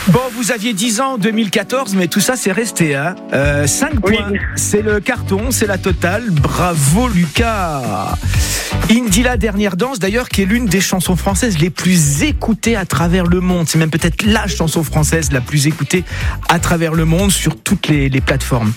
Bon, vous aviez 10 ans en 2014, mais tout ça, c'est resté. 5 Oui. points, c'est le carton, c'est la totale. Bravo, Lucas. Indila, dernière danse, d'ailleurs, qui est l'une des chansons françaises les plus écoutées à travers le monde. C'est même peut-être la chanson française la plus écoutée à travers le monde sur toutes les plateformes.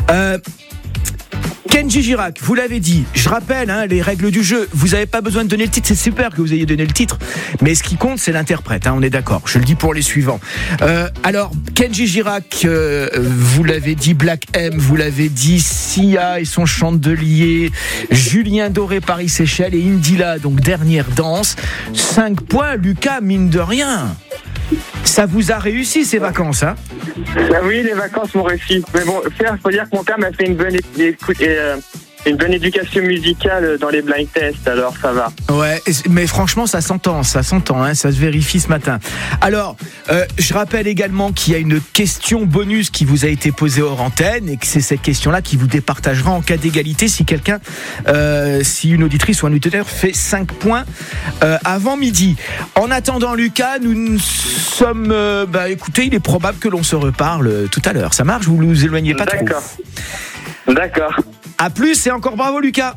Kenji Girac, vous l'avez dit, je rappelle les règles du jeu, vous n'avez pas besoin de donner le titre, c'est super que vous ayez donné le titre, mais ce qui compte c'est l'interprète, on est d'accord, je le dis pour les suivants. Alors, Kenji Girac, vous l'avez dit, Black M, vous l'avez dit, Sia et son chandelier, Julien Doré, Paris-Séchelles et Indila, donc dernière danse. 5 points, Lucas, mine de rien. Ça vous a réussi ces vacances, hein? Oui, les vacances m'ont réussi. Mais bon, faut dire que mon père m'a fait une bonne éducation musicale dans les blind tests, alors ça va. Ouais, mais franchement, ça s'entend, ça se vérifie ce matin. Alors, je rappelle également qu'il y a une question bonus qui vous a été posée hors antenne et que c'est cette question-là qui vous départagera en cas d'égalité si si une auditrice ou un auditeur fait 5 points avant midi. En attendant, Lucas, nous sommes... écoutez, il est probable que l'on se reparle tout à l'heure. Ça marche? Vous ne vous éloignez pas trop? D'accord. A plus et encore bravo, Lucas.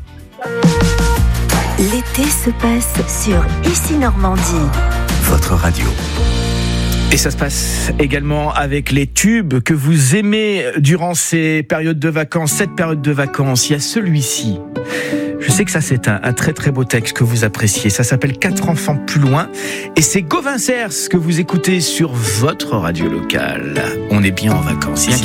L'été se passe sur Ici Normandie. Votre radio. Et ça se passe également avec les tubes que vous aimez durant ces périodes de vacances. Cette période de vacances, il y a celui-ci. Je sais que ça, c'est un très très beau texte que vous appréciez. Ça s'appelle 4 enfants plus loin. Et c'est Gauvin Cers que vous écoutez sur votre radio locale. On est bien en vacances.